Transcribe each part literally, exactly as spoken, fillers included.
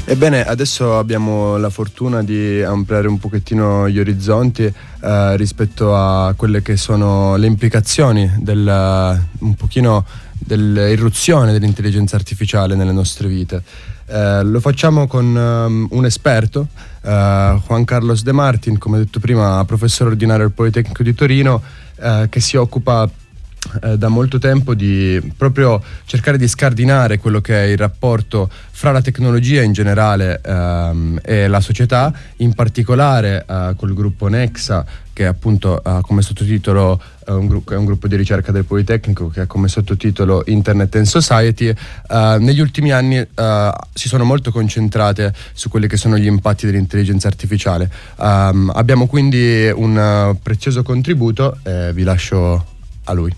Ebbene, adesso abbiamo la fortuna di ampliare un pochettino gli orizzonti eh, rispetto a quelle che sono le implicazioni del, un pochino dell'irruzione dell'intelligenza artificiale nelle nostre vite. Eh, lo facciamo con um, un esperto, uh, Juan Carlos De Martin, come detto prima, professore ordinario al Politecnico di Torino, uh, che si occupa uh, da molto tempo di proprio cercare di scardinare quello che è il rapporto fra la tecnologia in generale um, e la società, in particolare uh, col gruppo Nexa, che appunto ha come sottotitolo uh, un gruppo, è un gruppo di ricerca del Politecnico che ha come sottotitolo Internet and Society. Uh, negli ultimi anni uh, si sono molto concentrate su quelli che sono gli impatti dell'intelligenza artificiale. Um, abbiamo quindi un uh, prezioso contributo e vi lascio a lui.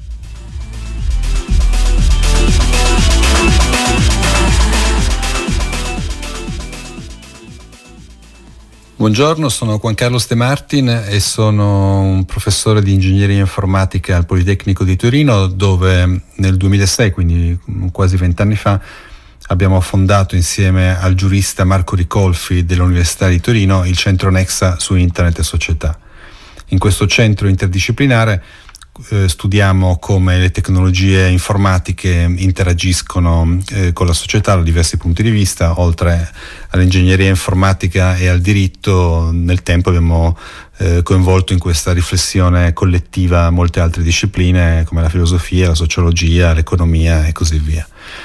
Buongiorno, sono Juan Carlos De Martin e sono un professore di ingegneria informatica al Politecnico di Torino, dove nel duemilasei, quindi quasi vent'anni fa, abbiamo fondato insieme al giurista Marco Ricolfi dell'Università di Torino il centro Nexa su Internet e Società. In questo centro interdisciplinare eh, studiamo come le tecnologie informatiche interagiscono eh, con la società da diversi punti di vista. Oltre all'ingegneria informatica e al diritto, nel tempo abbiamo eh, coinvolto in questa riflessione collettiva molte altre discipline come la filosofia, la sociologia, l'economia e così via.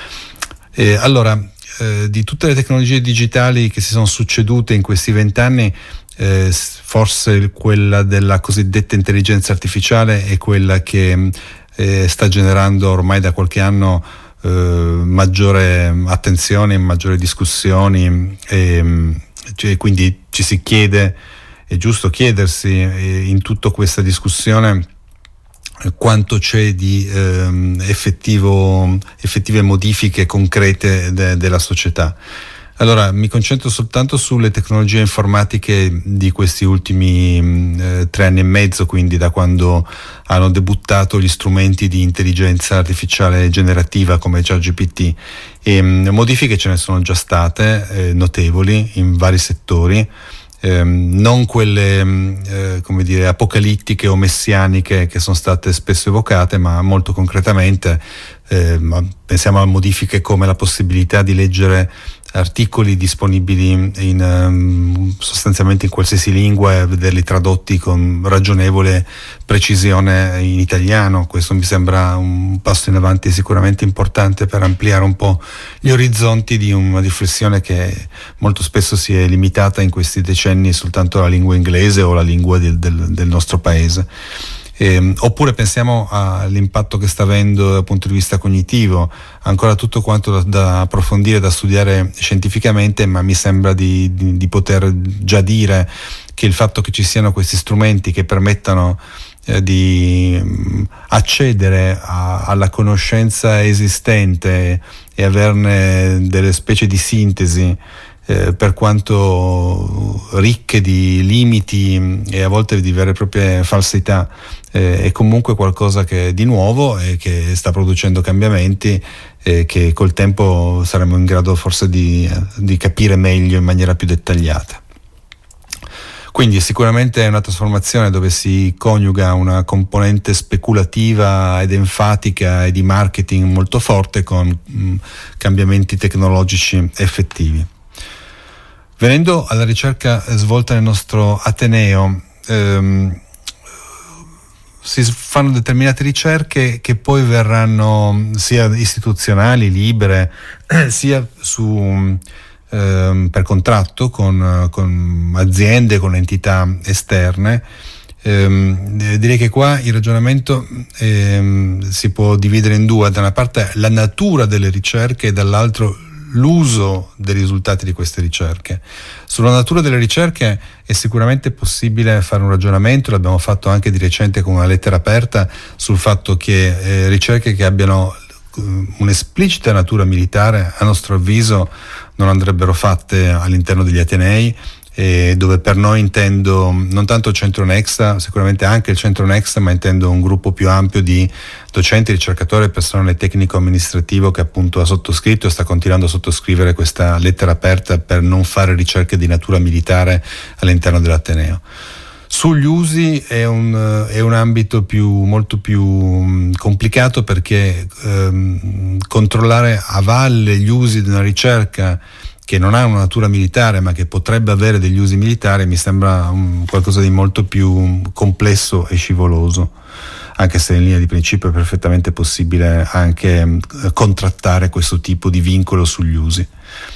E allora, eh, di tutte le tecnologie digitali che si sono succedute in questi vent'anni, Eh, forse quella della cosiddetta intelligenza artificiale è quella che eh, sta generando ormai da qualche anno eh, maggiore attenzione, maggiori discussioni, e, cioè, quindi ci si chiede, è giusto chiedersi eh, in tutta questa discussione eh, quanto c'è di eh, effettivo, effettive modifiche concrete de, della società. Allora, mi concentro soltanto sulle tecnologie informatiche di questi ultimi eh, tre anni e mezzo, quindi da quando hanno debuttato gli strumenti di intelligenza artificiale generativa come ChatGPT. E mh, modifiche ce ne sono già state, eh, notevoli, in vari settori. Eh, non quelle eh, come dire apocalittiche o messianiche che sono state spesso evocate, ma molto concretamente eh, pensiamo a modifiche come la possibilità di leggere articoli disponibili in, um, sostanzialmente in qualsiasi lingua e vederli tradotti con ragionevole precisione in italiano. Questo mi sembra un passo in avanti sicuramente importante per ampliare un po' gli orizzonti di una riflessione che molto spesso si è limitata in questi decenni soltanto alla lingua inglese o alla lingua del, del, del nostro paese. Eh, oppure pensiamo all'impatto che sta avendo dal punto di vista cognitivo, ancora tutto quanto da, da approfondire, da studiare scientificamente, ma mi sembra di, di, di poter già dire che il fatto che ci siano questi strumenti che permettano eh, di mh, accedere a, alla conoscenza esistente e averne delle specie di sintesi, Eh, per quanto ricche di limiti e a volte di vere e proprie falsità, eh, è comunque qualcosa che è di nuovo e che sta producendo cambiamenti e che col tempo saremo in grado forse di, di capire meglio in maniera più dettagliata. Quindi sicuramente è una trasformazione dove si coniuga una componente speculativa ed enfatica e di marketing molto forte con mh, cambiamenti tecnologici effettivi. Venendo alla ricerca svolta nel nostro Ateneo, ehm, si fanno determinate ricerche che poi verranno sia istituzionali, libere, sia su, ehm, per contratto con, con aziende, con entità esterne. Ehm, direi che qua il ragionamento ehm, si può dividere in due: da una parte la natura delle ricerche e dall'altro l'uso dei risultati di queste ricerche. Sulla natura delle ricerche è sicuramente possibile fare un ragionamento, l'abbiamo fatto anche di recente con una lettera aperta, sul fatto che eh, ricerche che abbiano un'esplicita natura militare, a nostro avviso, non andrebbero fatte all'interno degli atenei, eh, dove per noi intendo non tanto il Centro Nexa, sicuramente anche il Centro Nexa, ma intendo un gruppo più ampio di docenti, ricercatori e personale tecnico-amministrativo che appunto ha sottoscritto e sta continuando a sottoscrivere questa lettera aperta per non fare ricerche di natura militare all'interno dell'Ateneo. Sugli usi è un, è un ambito più, molto più complicato, perché ehm, controllare a valle gli usi di una ricerca che non ha una natura militare ma che potrebbe avere degli usi militari mi sembra un, qualcosa di molto più complesso e scivoloso, anche se in linea di principio è perfettamente possibile anche eh, contrattare questo tipo di vincolo sugli usi.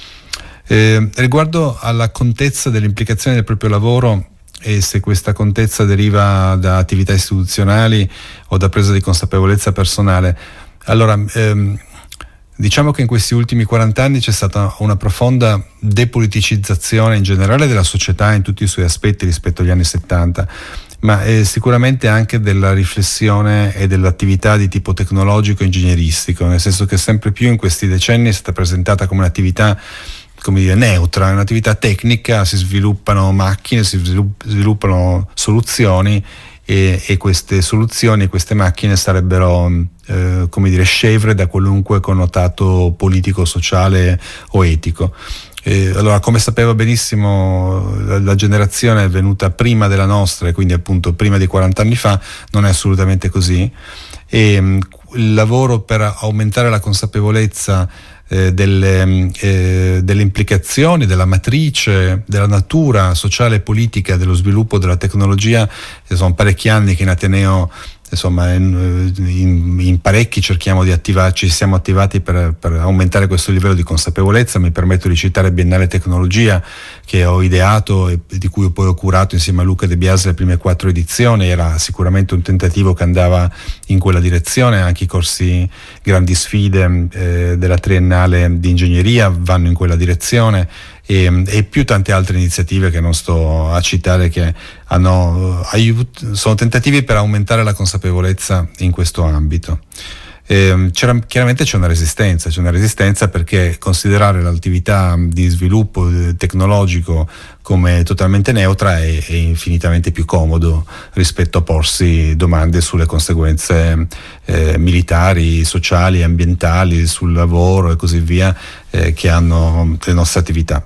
Eh, riguardo alla contezza delle implicazioni del proprio lavoro e se questa contezza deriva da attività istituzionali o da presa di consapevolezza personale, allora ehm, diciamo che in questi ultimi quaranta anni c'è stata una profonda depoliticizzazione in generale della società in tutti i suoi aspetti rispetto agli anni settanta, ma eh, sicuramente anche della riflessione e dell'attività di tipo tecnologico e ingegneristico, nel senso che sempre più in questi decenni è stata presentata come un'attività, come dire, neutra, è un'attività tecnica, si sviluppano macchine, si sviluppano soluzioni e, e queste soluzioni e queste macchine sarebbero eh, come dire scevre da qualunque connotato politico, sociale o etico. Eh, allora, come sapeva benissimo la, la generazione venuta prima della nostra, e quindi appunto prima di quaranta anni fa, non è assolutamente così, e mh, il lavoro per aumentare la consapevolezza Eh, delle, eh, delle implicazioni, della matrice, della natura sociale e politica dello sviluppo della tecnologia. Sono parecchi anni che in Ateneo, insomma, in, in, in parecchi cerchiamo di attivarci, siamo attivati per, per aumentare questo livello di consapevolezza. Mi permetto di citare Biennale Tecnologia, che ho ideato e di cui poi ho curato insieme a Luca De Biasi le prime quattro edizioni. Era sicuramente un tentativo che andava in quella direzione, anche i corsi Grandi Sfide eh, della triennale di ingegneria vanno in quella direzione, e, e più tante altre iniziative che non sto a citare, che hanno aiut- sono tentativi per aumentare la consapevolezza in questo ambito. Eh, c'era, chiaramente c'è una resistenza, c'è una resistenza perché considerare l'attività di sviluppo tecnologico come totalmente neutra è, è infinitamente più comodo rispetto a porsi domande sulle conseguenze eh, militari, sociali, ambientali, sul lavoro e così via eh, che hanno le nostre attività.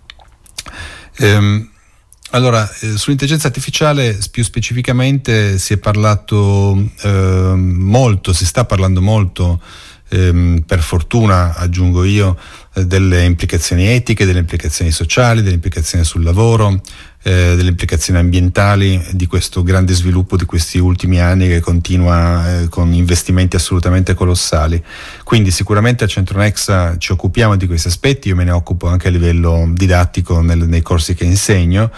Ehm, Allora, eh, sull'intelligenza artificiale più specificamente si è parlato eh, molto, si sta parlando molto, ehm, per fortuna aggiungo io, eh, delle implicazioni etiche, delle implicazioni sociali, delle implicazioni sul lavoro, eh, delle implicazioni ambientali di questo grande sviluppo di questi ultimi anni che continua eh, con investimenti assolutamente colossali. Quindi sicuramente a Centro Nexa ci occupiamo di questi aspetti, io me ne occupo anche a livello didattico nel, nei corsi che insegno.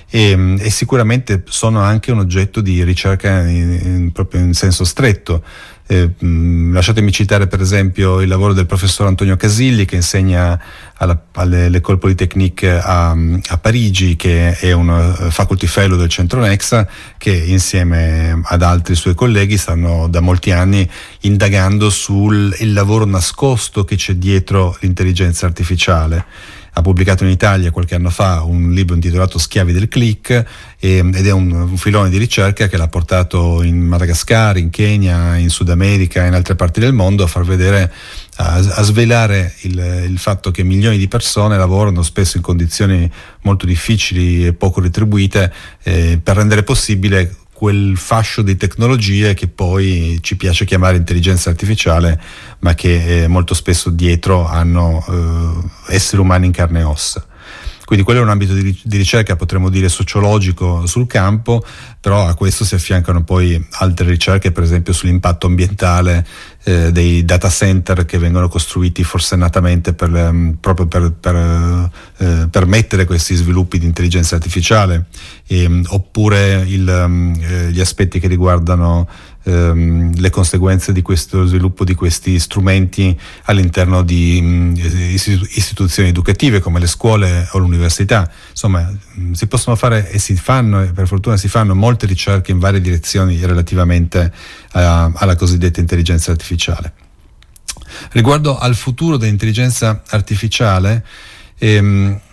E, e sicuramente sono anche un oggetto di ricerca in, in, proprio in senso stretto. Eh, mh, lasciatemi citare per esempio il lavoro del professor Antonio Casilli, che insegna alla, all'École Polytechnique a, a Parigi, che è un faculty fellow del Centro Nexa, che insieme ad altri suoi colleghi stanno da molti anni indagando sul il lavoro nascosto che c'è dietro l'intelligenza artificiale. Ha pubblicato in Italia qualche anno fa un libro intitolato Schiavi del click, e, ed è un, un filone di ricerca che l'ha portato in Madagascar, in Kenya, in Sud America e in altre parti del mondo a far vedere, a, a svelare il, il fatto che milioni di persone lavorano spesso in condizioni molto difficili e poco retribuite eh, per rendere possibile quel fascio di tecnologie che poi ci piace chiamare intelligenza artificiale, ma che eh, molto spesso dietro hanno eh, esseri umani in carne e ossa. Quindi quello è un ambito di, di ricerca, potremmo dire sociologico sul campo, però a questo si affiancano poi altre ricerche, per esempio sull'impatto ambientale eh, dei data center che vengono costruiti forsennatamente per, um, proprio per, per eh, permettere questi sviluppi di intelligenza artificiale, e, um, oppure il, um, eh, gli aspetti che riguardano ehm, le conseguenze di questo sviluppo di questi strumenti all'interno di um, istituzioni educative come le scuole o l'università. Insomma, um, si possono fare e si fanno, e per fortuna si fanno molte ricerche in varie direzioni relativamente a, alla cosiddetta intelligenza artificiale. Riguardo al futuro dell'intelligenza artificiale, ehm,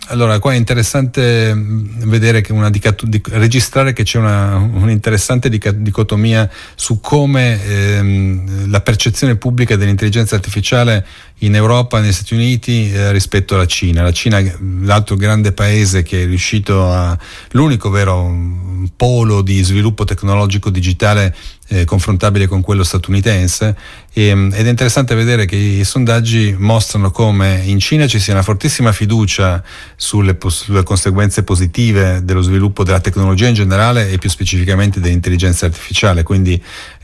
allora qua è interessante vedere che una dicat- di, registrare che c'è una un'interessante dic- dicotomia su come ehm, la percezione pubblica dell'intelligenza artificiale in Europa e negli Stati Uniti eh, rispetto alla Cina. La Cina, l'altro grande paese che è riuscito a l'unico vero polo di sviluppo tecnologico digitale eh, confrontabile con quello statunitense, e, ed è interessante vedere che i sondaggi mostrano come in Cina ci sia una fortissima fiducia sulle, sulle conseguenze positive dello sviluppo della tecnologia in generale e più specificamente dell'intelligenza artificiale, quindi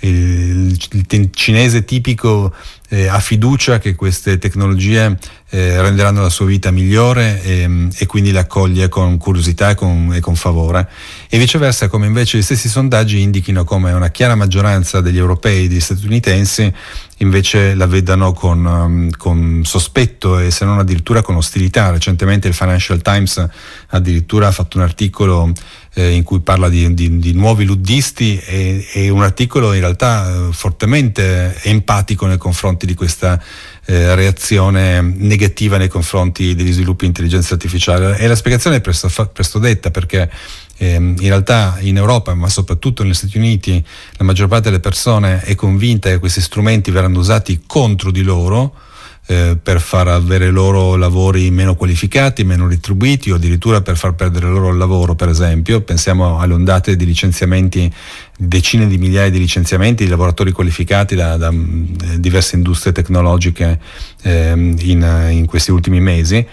il, il cinese tipico eh, ha fiducia che queste tecnologie eh, renderanno la sua vita migliore e, e quindi le accoglie con curiosità e con, e con favore, e viceversa come invece gli stessi sondaggi indichino come una chiara maggioranza degli europei e degli statunitensi invece la vedano con, um, con sospetto e se non addirittura con ostilità. Recentemente il Financial Times addirittura ha fatto un articolo eh, in cui parla di, di, di nuovi luddisti e, e un articolo in realtà eh, fortemente empatico nei confronti di questa eh, reazione negativa nei confronti degli sviluppi di intelligenza artificiale. E la spiegazione è presto, presto detta, perché Eh, in realtà in Europa, ma soprattutto negli Stati Uniti, la maggior parte delle persone è convinta che questi strumenti verranno usati contro di loro eh, per far avere loro lavori meno qualificati, meno retribuiti, o addirittura per far perdere loro il lavoro. Per esempio, pensiamo alle ondate di licenziamenti, decine di migliaia di licenziamenti di lavoratori qualificati da, da diverse industrie tecnologiche eh, in, in questi ultimi mesi.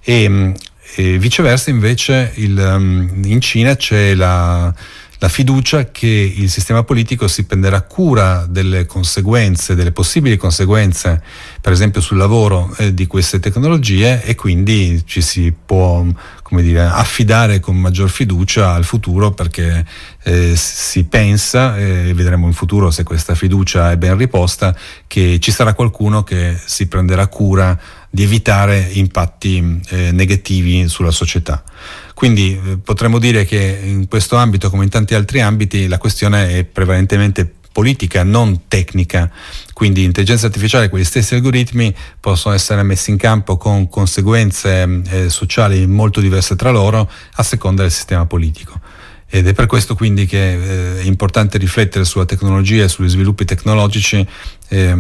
E E viceversa invece il, um, in Cina c'è la, la fiducia che il sistema politico si prenderà cura delle conseguenze, delle possibili conseguenze, per esempio sul lavoro eh, di queste tecnologie, e quindi ci si può, come dire, affidare con maggior fiducia al futuro, perché eh, si pensa, e eh, vedremo in futuro se questa fiducia è ben riposta, che ci sarà qualcuno che si prenderà cura di evitare impatti eh, negativi sulla società. Quindi eh, potremmo dire che in questo ambito, come in tanti altri ambiti, la questione è prevalentemente politica, non tecnica. Quindi l'intelligenza artificiale, quegli stessi algoritmi possono essere messi in campo con conseguenze eh, sociali molto diverse tra loro a seconda del sistema politico. Ed è per questo quindi che eh, è importante riflettere sulla tecnologia e sugli sviluppi tecnologici, eh,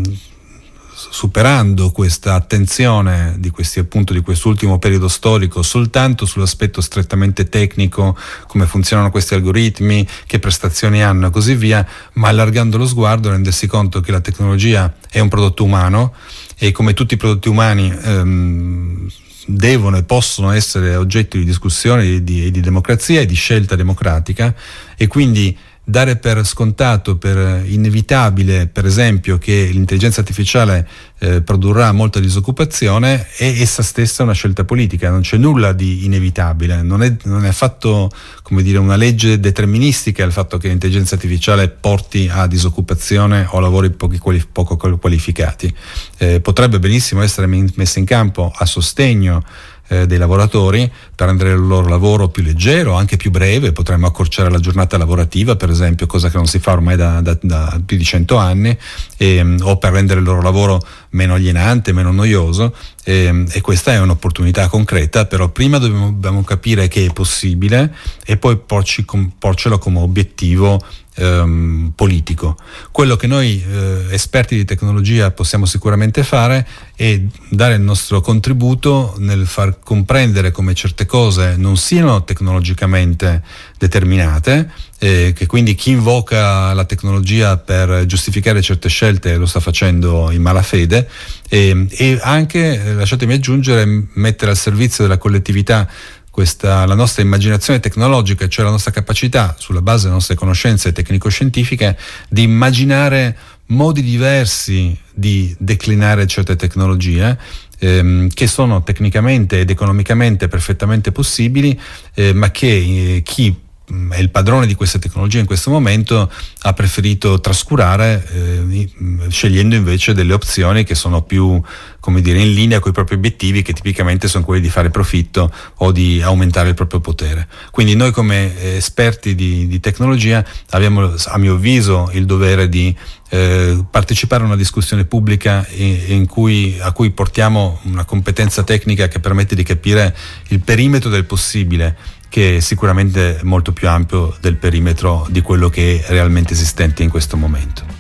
superando questa attenzione di questi, appunto, di quest'ultimo periodo storico soltanto sull'aspetto strettamente tecnico, come funzionano questi algoritmi, che prestazioni hanno e così via, ma allargando lo sguardo, rendersi conto che la tecnologia è un prodotto umano e come tutti i prodotti umani ehm, devono e possono essere oggetto di discussione e di, di democrazia e di scelta democratica, e quindi dare per scontato, per inevitabile, per esempio, che l'intelligenza artificiale eh, produrrà molta disoccupazione, è essa stessa una scelta politica. Non c'è nulla di inevitabile, non è, non è affatto, come dire, una legge deterministica il fatto che l'intelligenza artificiale porti a disoccupazione o lavori pochi quali, poco qualificati. Eh, potrebbe benissimo essere messa in campo a sostegno Eh, dei lavoratori per rendere il loro lavoro più leggero, anche più breve. Potremmo accorciare la giornata lavorativa, per esempio, cosa che non si fa ormai da, da, da più di cento anni, e, o per rendere il loro lavoro meno alienante, meno noioso, e, e questa è un'opportunità concreta, però prima dobbiamo, dobbiamo capire che è possibile e poi porci, com, porcelo come obiettivo ehm, politico. Quello che noi eh, esperti di tecnologia possiamo sicuramente fare è dare il nostro contributo nel far comprendere come certe cose non siano tecnologicamente determinate, eh, che quindi chi invoca la tecnologia per giustificare certe scelte lo sta facendo in malafede, e, e anche, eh, lasciatemi aggiungere, mettere al servizio della collettività questa, la nostra immaginazione tecnologica, cioè la nostra capacità, sulla base delle nostre conoscenze tecnico-scientifiche, di immaginare modi diversi di declinare certe tecnologie, ehm, che sono tecnicamente ed economicamente perfettamente possibili, eh, ma che eh, chi è il padrone di queste tecnologie in questo momento ha preferito trascurare, eh, scegliendo invece delle opzioni che sono più, come dire, in linea con i propri obiettivi, che tipicamente sono quelli di fare profitto o di aumentare il proprio potere. Quindi noi come esperti di, di tecnologia abbiamo, a mio avviso, il dovere di eh, partecipare a una discussione pubblica in, in cui, a cui portiamo una competenza tecnica che permette di capire il perimetro del possibile, che è sicuramente molto più ampio del perimetro di quello che è realmente esistente in questo momento.